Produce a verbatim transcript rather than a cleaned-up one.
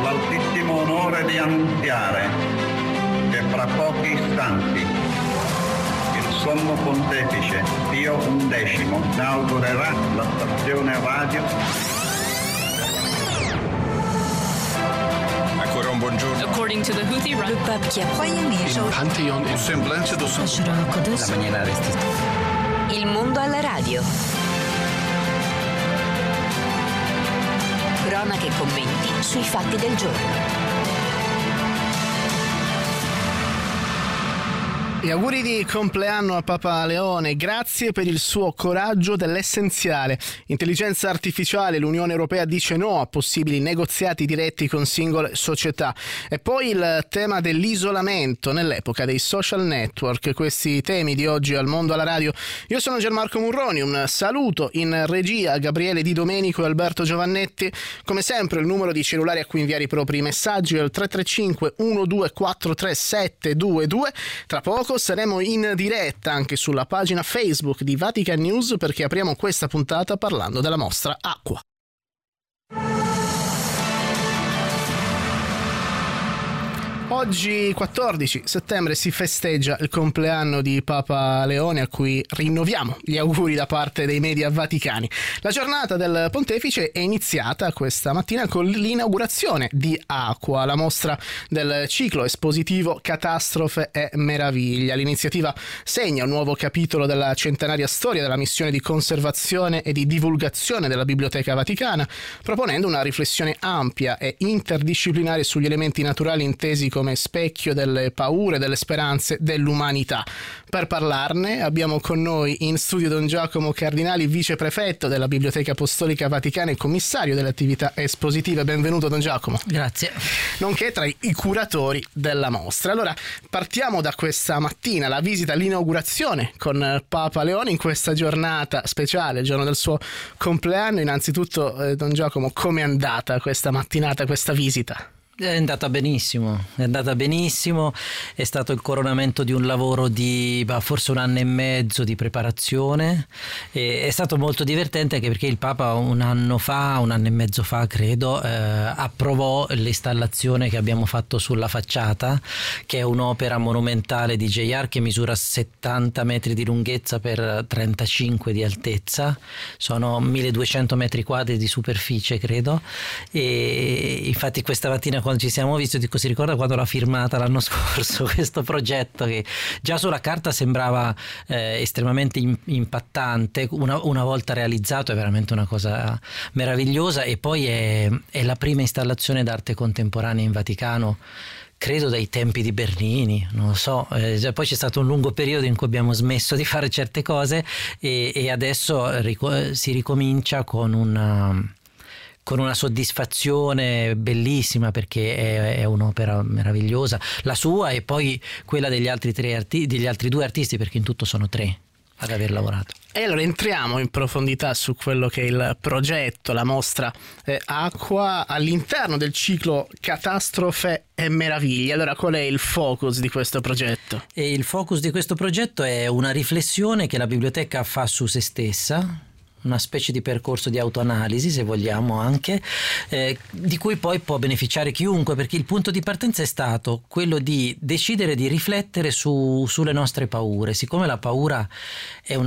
Ho l'altissimo onore di annunziare che fra pochi istanti il Sommo Pontefice Pio undicesimo inaugurerà la stazione radio. Ancora un buongiorno. According to the Houthi, le pape qui a Il Pantheon in semblanza do San. La maniera restita. Il mondo alla radio. Cronache e commenti sui fatti del giorno. E auguri di compleanno a Papa Leone, grazie per il suo coraggio dell'essenziale. Intelligenza artificiale, l'Unione Europea dice no a possibili negoziati diretti con singole società. E poi il tema dell'isolamento nell'epoca dei social network, questi temi di oggi al Mondo alla Radio. Io sono Gianmarco Murroni, un saluto in regia a Gabriele Di Domenico e Alberto Giovannetti. Come sempre il numero di cellulare a cui inviare i propri messaggi è il tre tre cinque uno due quattro tre sette due due. Tra poco saremo in diretta anche sulla pagina Facebook di Vatican News perché apriamo questa puntata parlando della mostra Acqua. Oggi quattordici settembre si festeggia il compleanno di Papa Leone, a cui rinnoviamo gli auguri da parte dei media vaticani. La giornata del pontefice è iniziata questa mattina con l'inaugurazione di Acqua, la mostra del ciclo espositivo Catastrofe e Meraviglia. L'iniziativa segna un nuovo capitolo della centenaria storia della missione di conservazione e di divulgazione della Biblioteca Vaticana, proponendo una riflessione ampia e interdisciplinare sugli elementi naturali intesi come specchio delle paure, delle speranze dell'umanità. Per parlarne abbiamo con noi in studio Don Giacomo Cardinali, viceprefetto della Biblioteca Apostolica Vaticana e commissario delle attività espositive. Benvenuto Don Giacomo. Grazie. Nonché tra i curatori della mostra. Allora partiamo da questa mattina, la visita all'inaugurazione con Papa Leone in questa giornata speciale, il giorno del suo compleanno. Innanzitutto eh, Don Giacomo, com'è andata questa mattinata, questa visita? È andata benissimo, è andata benissimo, è stato il coronamento di un lavoro di forse un anno e mezzo di preparazione, e è stato molto divertente anche perché il Papa un anno fa, un anno e mezzo fa credo, eh, approvò l'installazione che abbiamo fatto sulla facciata, che è un'opera monumentale di J R che misura settanta metri di lunghezza per trentacinque di altezza, sono milleduecento metri quadri di superficie credo, e infatti questa mattina quando ci siamo visti dico, si ricorda quando l'ha firmata l'anno scorso questo progetto che già sulla carta sembrava eh, estremamente in, impattante, una, una volta realizzato è veramente una cosa meravigliosa, e poi è, è la prima installazione d'arte contemporanea in Vaticano credo dai tempi di Bernini, non lo so, eh, poi c'è stato un lungo periodo in cui abbiamo smesso di fare certe cose e, e adesso ric- si ricomincia con una con una soddisfazione bellissima perché è, è un'opera meravigliosa, la sua e poi quella degli altri tre arti- degli altri due artisti, perché in tutto sono tre ad aver lavorato. E allora entriamo in profondità su quello che è il progetto, la mostra eh, Acqua all'interno del ciclo Catastrofe e Meraviglie. Allora qual è il focus di questo progetto? E il focus di questo progetto è una riflessione che la biblioteca fa su se stessa, una specie di percorso di autoanalisi se vogliamo anche, eh, di cui poi può beneficiare chiunque, perché il punto di partenza è stato quello di decidere di riflettere su, sulle nostre paure. Siccome la paura è una